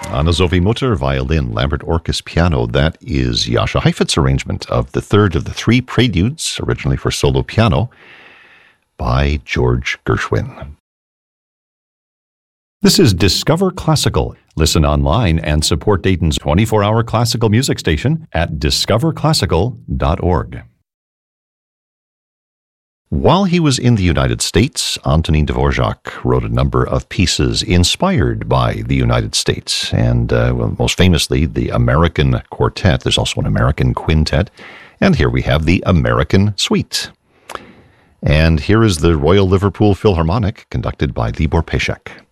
Anna Zoe Mutter, violin, Lambert Orkus, piano. That is Jascha Heifetz's arrangement of the third of the three preludes, originally for solo piano, by George Gershwin. This is Discover Classical. Listen online and support Dayton's 24-hour classical music station at discoverclassical.org. While he was in the United States, Antonin Dvorak wrote a number of pieces inspired by the United States, and most famously, the American Quartet. There's also an American Quintet, and here we have the American Suite. And here is the Royal Liverpool Philharmonic, conducted by Libor Pašek.